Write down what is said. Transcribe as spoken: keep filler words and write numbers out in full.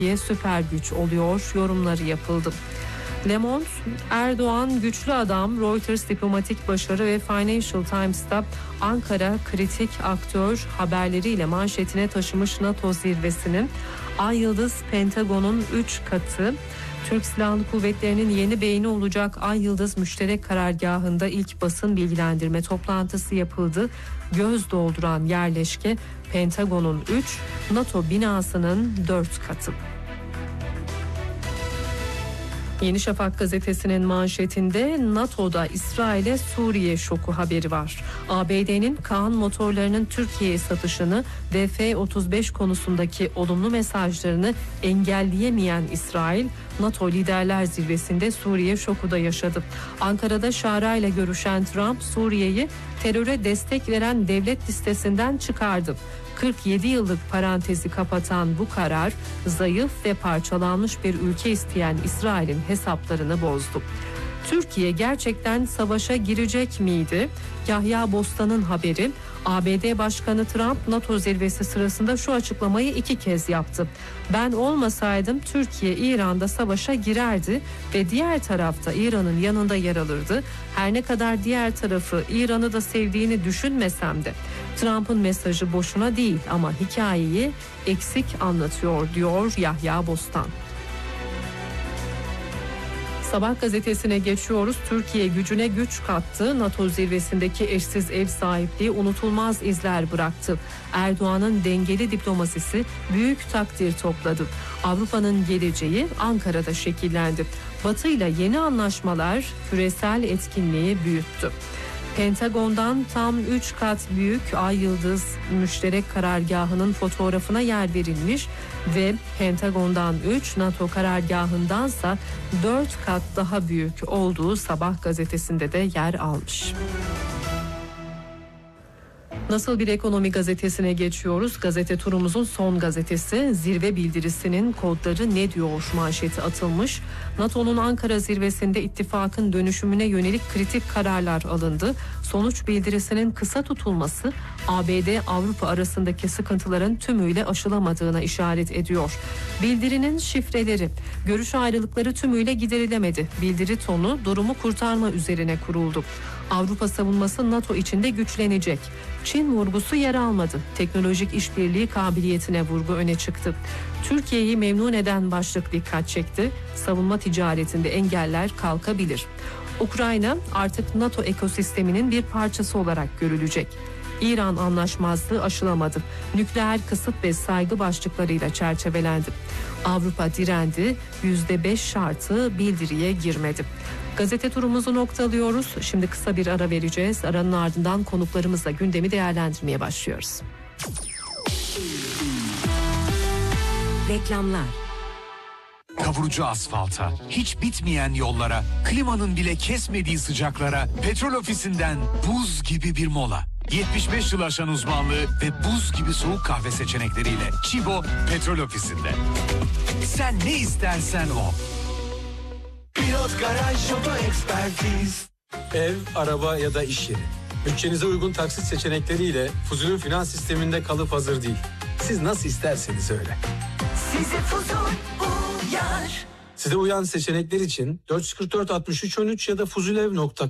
Türkiye süper güç oluyor yorumları yapıldı. Le Monde, Erdoğan güçlü adam, Reuters diplomatik başarı ve Financial Times'ta Ankara kritik aktör haberleriyle manşetine taşımış NATO zirvesinin Ay Yıldız Pentagon'un üç katı. Türk Silahlı Kuvvetleri'nin yeni beyni olacak Ay Yıldız Müşterek Karargahı'nda ilk basın bilgilendirme toplantısı yapıldı. Göz dolduran yerleşke Pentagon'un üç, NATO binasının dört katı. Yeni Şafak gazetesinin manşetinde NATO'da İsrail'e Suriye şoku haberi var. A B D'nin Kaan motorlarının Türkiye'ye satışını D F otuz beş konusundaki olumlu mesajlarını engelleyemeyen İsrail, NATO Liderler Zirvesi'nde Suriye şoku da yaşadı. Ankara'da Şara ile görüşen Trump, Suriye'yi teröre destek veren devlet listesinden çıkardı. kırk yedi yıllık parantezi kapatan bu karar, zayıf ve parçalanmış bir ülke isteyen İsrail'in hesaplarını bozdu. Türkiye gerçekten savaşa girecek miydi? Yahya Bostan'ın haberi. A B D Başkanı Trump NATO zirvesi sırasında şu açıklamayı iki kez yaptı. Ben olmasaydım Türkiye İran'da savaşa girerdi ve diğer tarafta İran'ın yanında yer alırdı. Her ne kadar diğer tarafı İran'ı da sevdiğini düşünmesem de Trump'ın mesajı boşuna değil ama hikayeyi eksik anlatıyor diyor Yahya Bostan. Sabah gazetesine geçiyoruz. Türkiye gücüne güç kattı. NATO zirvesindeki eşsiz ev sahipliği unutulmaz izler bıraktı. Erdoğan'ın dengeli diplomasisi büyük takdir topladı. Avrupa'nın geleceği Ankara'da şekillendi. Batı ile yeni anlaşmalar küresel etkinliği büyüttü. Pentagon'dan tam üç kat büyük Ay Yıldız Müşterek Karargahı'nın fotoğrafına yer verilmiş ve Pentagon'dan üç, NATO karargahındansa dört kat daha büyük olduğu Sabah gazetesinde de yer almış. Nasıl bir ekonomi gazetesine geçiyoruz? Gazete turumuzun son gazetesi zirve bildirisinin kodları ne diyor manşeti atılmış. NATO'nun Ankara zirvesinde ittifakın dönüşümüne yönelik kritik kararlar alındı. Sonuç bildirisinin kısa tutulması A B D Avrupa arasındaki sıkıntıların tümüyle aşılamadığına işaret ediyor. Bildirinin şifreleri, görüş ayrılıkları tümüyle giderilemedi. Bildiri tonu durumu kurtarma üzerine kuruldu. Avrupa savunması NATO içinde güçlenecek. Çin vurgusu yer almadı. Teknolojik işbirliği kabiliyetine vurgu öne çıktı. Türkiye'yi memnun eden başlık dikkat çekti. Savunma ticaretinde engeller kalkabilir. Ukrayna artık NATO ekosisteminin bir parçası olarak görülecek. İran anlaşmazlığı aşılamadı. Nükleer kısıt ve saygı başlıklarıyla çerçevelendi. Avrupa direndi, yüzde beş şartı bildiriye girmedi. Gazete turumuzu noktalıyoruz. Şimdi kısa bir ara vereceğiz. Aranın ardından konuklarımızla gündemi değerlendirmeye başlıyoruz. Reklamlar. Kavurucu asfalta, hiç bitmeyen yollara, klimanın bile kesmediği sıcaklara, Petrol Ofisi'nden buz gibi bir mola. yetmiş beş yıl aşan uzmanlığı ve buz gibi soğuk kahve seçenekleriyle Çibo Petrol Ofisi'nde. Sen ne istersen o. Pilot Garaj Oto Ekspertiz. Ev, araba ya da iş yeri. Bütçenize uygun taksit seçenekleriyle Fuzul'ün finans sisteminde kalıp hazır değil. Siz nasıl isterseniz öyle. Size Fuzul uyar. Size uyan seçenekler için dört yüz kırk dört altmış üç on üç ya da fuzulev nokta